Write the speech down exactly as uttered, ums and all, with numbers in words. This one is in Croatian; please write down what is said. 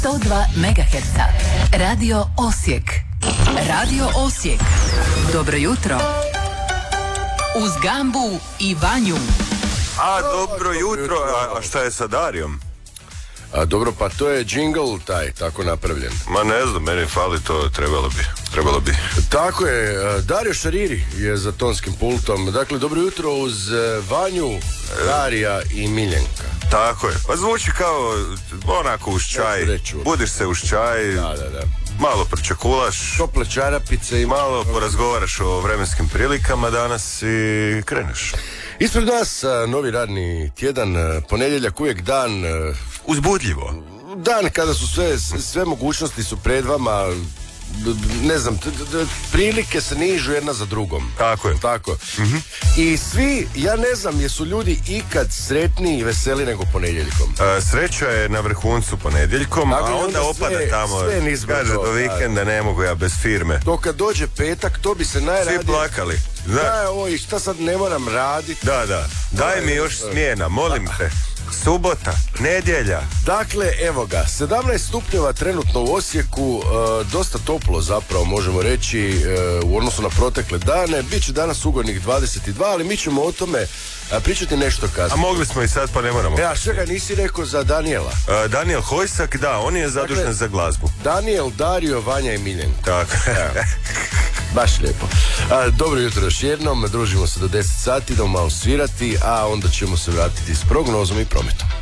sto dva megaherca. Radio Osijek. Radio Osijek. Dobro jutro. Uz Gambu i Vanju. A, dobro jutro. A, a šta je sa Darijom? A dobro, pa to je jingle taj, tako napravljen. Ma ne znam, meni fali to, trebalo bi. Trebalo bi. Tako je, Dario Šariri je za tonskim pultom. Dakle, dobro jutro uz Vanju, Darija i Miljenka. Tako je, pa zvuči kao onako uz čaj. Budiš se uz čaj, da, da, da. Malo pročekulaš, tople čarapice i malo porazgovaraš o vremenskim prilikama danas i kreneš. Ispred nas novi radni tjedan, ponedjeljak uvijek dan uzbudljivo. Dan kada su sve, sve mogućnosti su pred vama, ne znam, t- t- prilike se nižu jedna za drugom. Tako je. Tako. Mm-hmm. I svi, ja ne znam, jesu ljudi ikad sretniji i veseli nego ponedjeljkom. A, sreća je na vrhuncu ponedjeljkom, dakle, a onda, onda opada sve, tamo. Sve nizbrdo, kaže do vikenda ne mogu ja bez firme. To kad dođe petak, to bi se najradije... Svi plakali. Da, oj, šta sad ne moram raditi? Da, da. Daj mi još smjena, molim te. Subota, nedjelja. Dakle, evo ga, sedamnaest stupnjeva trenutno u Osijeku, e, dosta toplo zapravo možemo reći e, u odnosu na protekle dane. Biće danas ugodnih dvadeset dva, ali mi ćemo o tome a, pričati nešto kasnije. A mogli smo i sad, pa ne moramo. E, a čega nisi rekao za Daniela? A, Daniel Hojsak, da, on je zadužen dakle, za glazbu. Daniel, Dario, Vanja i Miljenko. Tako. Baš lijepo. A, dobro jutro još jednom, družimo se do deset sati, idemo malo svirati, a onda ćemo se vratiti s prognozom i prometom.